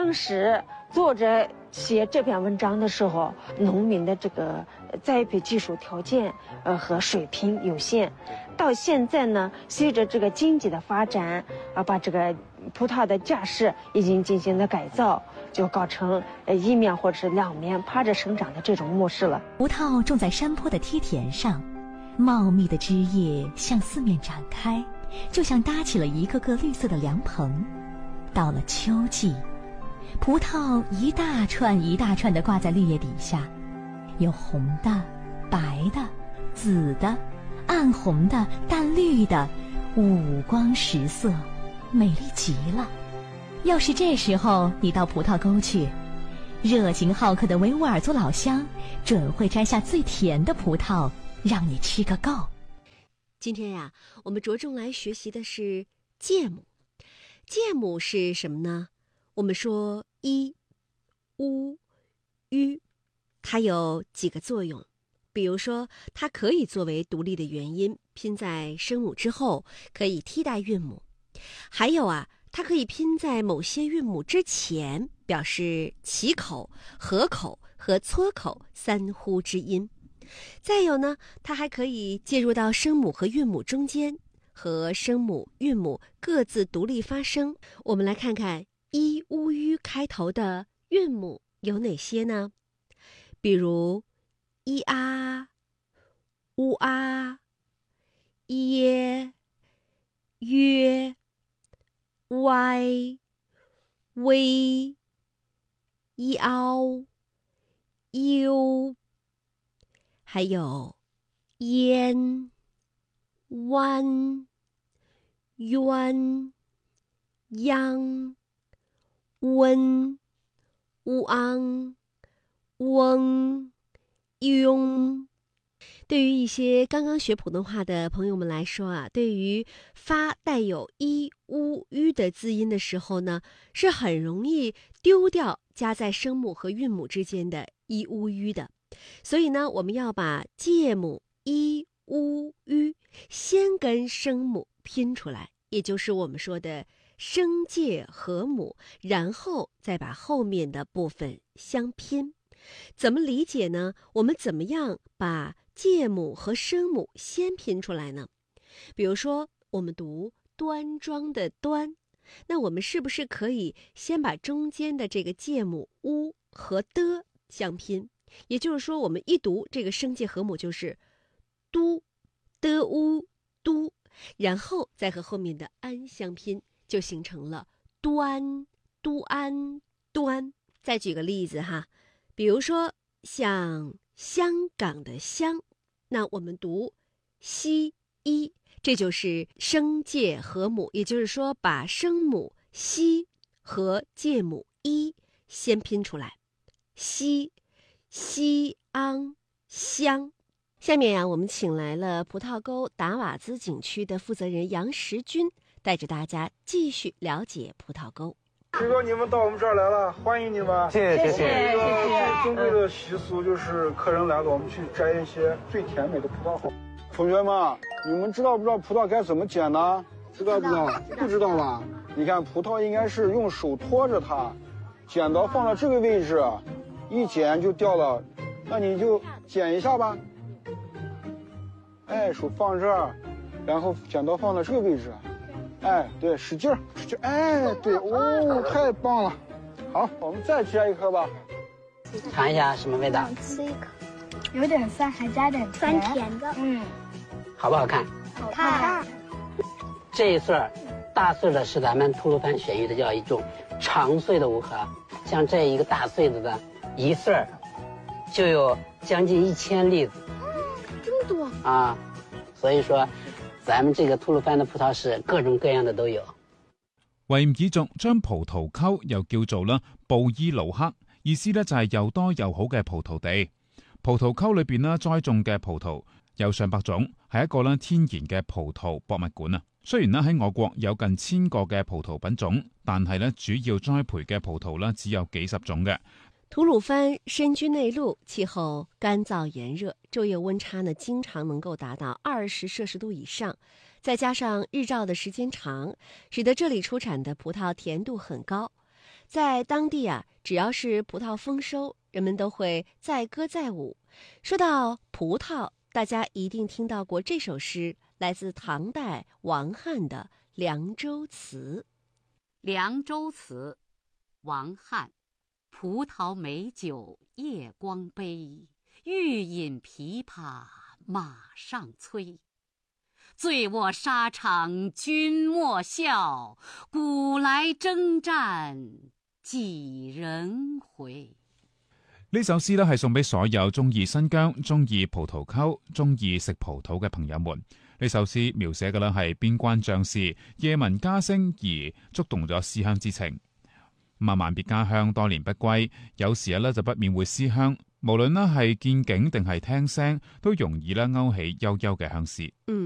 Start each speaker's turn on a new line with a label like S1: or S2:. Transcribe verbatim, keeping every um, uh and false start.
S1: 当时作者写这篇文章的时候，农民的这个栽培技术条件呃和水平有限。到现在呢，随着这个经济的发展啊，把这个葡萄的架势已经进行了改造，就搞成呃一面或者是两面趴着生长的这种模式了。
S2: 葡萄种在山坡的梯田上，茂密的枝叶向四面展开，就像搭起了一个个绿色的凉棚。到了秋季，葡萄一大串一大串地挂在绿叶底下，有红的、白的、紫的、暗红的、淡绿的，五光十色，美丽极了。要是这时候你到葡萄沟去，热情好客的维吾尔族老乡准会摘下最甜的葡萄让你吃个够。
S3: 今天呀，我们着重来学习的是芥母。芥母是什么呢？我们说一、乌、吁，它有几个作用。比如说，它可以作为独立的元音，拼在声母之后，可以替代韵母。还有啊，它可以拼在某些韵母之前，表示起口、合口和撮口三呼之音。再有呢，它还可以介入到声母和韵母中间，和声母、韵母各自独立发声。我们来看看一、乌、吁开头的韵母有哪些呢？比如一啊、乌啊、耶、约、歪、微、腰、优，还有烟、弯、冤、央、温、乌昂、翁、庸。对于一些刚刚学普通话的朋友们来说啊，对于发带有一、乌、吁的字音的时候呢，是很容易丢掉加在声母和韵母之间的一、乌、吁的。所以呢，我们要把芥母一、乌、吁先跟声母拼出来，也就是我们说的声芥合母，然后再把后面的部分相拼。怎么理解呢？我们怎么样把芥母和声母先拼出来呢？比如说，我们读端庄的端，那我们是不是可以先把中间的这个芥母乌和的相拼？也就是说，我们一读这个声芥合母就是都、的、乌、都，然后再和后面的安相拼，就形成了端、都安、端。再举个例子哈，比如说像香港的香，那我们读西一，这就是声芥合母，也就是说把声母西和芥母一先拼出来，西、西安、香。下面呀、啊，我们请来了葡萄沟达瓦兹景区的负责人杨时军，带着大家继续了解葡萄沟。
S4: 师哥，你们到我们这儿来了，欢迎你们！
S5: 谢谢谢谢。
S4: 一个最尊贵的习俗就是客人来了，我们去摘一些最甜美的葡萄后。同学们，你们知道不知道葡萄该怎么捡呢？知道不知道？不知道吧？你看，葡萄应该是用手托着它，剪刀放到这个位置，一剪就掉了。那你就剪一下吧。哎，手放这儿，然后剪刀放到这个位置。哎，对，使劲儿，使劲儿，哎，对，哦，太棒了！好，我们再摘一颗吧。
S5: 尝一下什么味道？
S6: 吃一口，有点酸，还加点
S7: 酸甜的。
S6: 嗯，
S5: 好不好看？
S6: 好看。
S5: 这一穗儿，大穗的是咱们吐鲁番选育的叫一种长穗的无核，像这一个大穗子的一穗儿，就有将近一千粒子。
S6: 这么多
S5: 啊！所以說，咱們這個吐魯番嘅葡萄是各種各樣的都有。
S8: 維吾爾族將葡萄溝又叫做啦布伊魯克，意思咧就係又多又好嘅葡萄地。葡萄溝裏邊咧栽種嘅葡萄有上百種，係一個咧天然嘅葡萄博物館啊。雖然咧喺我國有近千個嘅葡萄品種，但係咧主要栽培嘅葡萄咧只有幾十種嘅。
S3: 吐魯番身居內陸，氣候乾燥炎熱，晝夜溫差呢經常能夠達到二十攝氏度以上，再加上日照的時間長，使得這裡出產的葡萄甜度很高。 在当地啊，只要是葡萄丰收，人们都会载歌载舞。说到葡萄，大家一定听到过这首诗，来自唐代王翰的《凉州词》。
S7: 凉州词，王翰。葡萄美酒夜光杯，欲饮琵琶马上催。醉卧沙场君莫笑，古来征战几人回。
S8: 呢首詩咧係送俾所有中意新疆、中意葡萄溝、中意食葡萄嘅朋友們。呢首詩描寫嘅咧係邊關將士夜聞家聲而觸動咗思鄉之情。咁啊，萬別家鄉多年不歸，有時啊咧就不免會思鄉。無論咧係見景定係聽聲，都容易咧勾起悠悠嘅鄉事。
S3: 嗯。